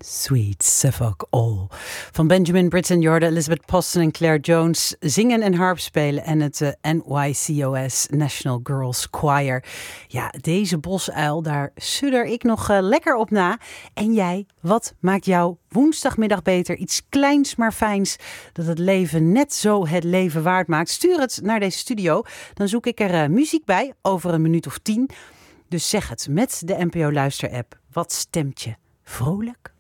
Sweet Suffolk All. Van Benjamin Britten, je hoorde Elizabeth Poston en Claire Jones zingen en harp spelen. En het NYCOS National Girls Choir. Ja, deze bosuil, daar sudder ik nog lekker op na. En jij, wat maakt jouw woensdagmiddag beter? Iets kleins maar fijns, dat het leven net zo het leven waard maakt. Stuur het naar deze studio, dan zoek ik er muziek bij over een minuut of 10. Dus zeg het met de NPO Luister-app. Wat stemt je vrolijk?